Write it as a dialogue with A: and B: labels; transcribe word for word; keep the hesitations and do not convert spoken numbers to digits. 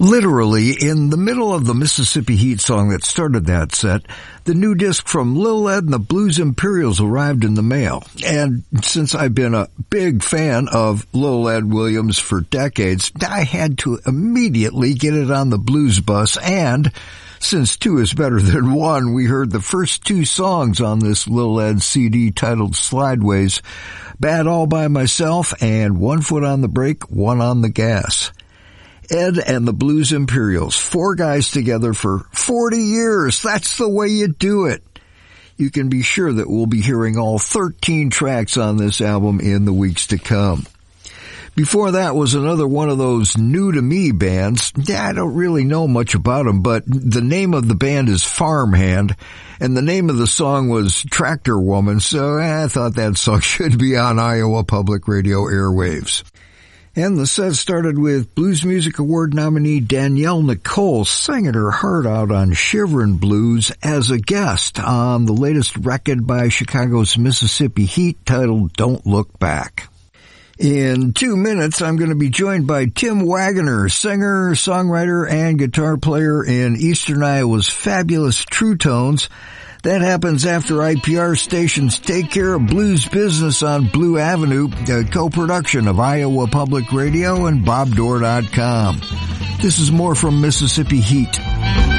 A: Literally, in the middle of the Mississippi Heat song that started that set, the new disc from Lil Ed and the Blues Imperials arrived in the mail. And since I've been a big fan of Lil Ed Williams for decades, I had to immediately get it on the blues bus. And since two is better than one, we heard the first two songs on this Lil Ed C D titled Slideways, Bad All By Myself and One Foot on the Brake, One on the Gas. Ed and the Blues Imperials, four guys together for forty years. That's the way you do it. You can be sure that we'll be hearing all thirteen tracks on this album in the weeks to come. Before that was another one of those new-to-me bands. I don't really know much about them, but the name of the band is Farmhand, and the name of the song was Tractor Woman, so I thought that song should be on Iowa Public Radio airwaves. And the set started with Blues Music Award nominee Danielle Nicole singing her heart out on Shiverin' Blues as a guest on the latest record by Chicago's Mississippi Heat titled Don't Look Back. In two minutes, I'm going to be joined by Tim Wagoner, singer, songwriter, and guitar player in Eastern Iowa's fabulous True Tones. That happens after I P R stations Take Care of Blues Business on Blue Avenue, a co-production of Iowa Public Radio and Bob Dore dot com. This is more from Mississippi Heat.